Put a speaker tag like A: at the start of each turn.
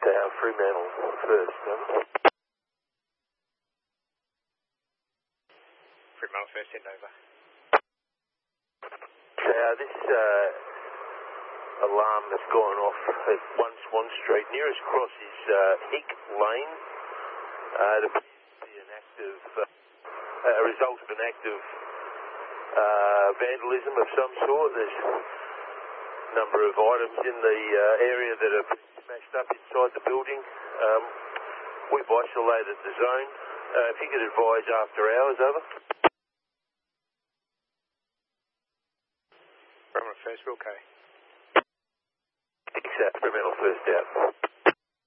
A: Fremantle first.
B: Fremantle first, send over.
A: This alarm that's gone off at 1 Swan Street, nearest cross is Hick Lane. It appears to be an active, a result of an active vandalism of some sort. There's a number of items in the area that are smashed up inside the building. We've isolated the zone. If you could advise after hours, over.
B: Fremantle first, Wilco.
A: Fremantle first out.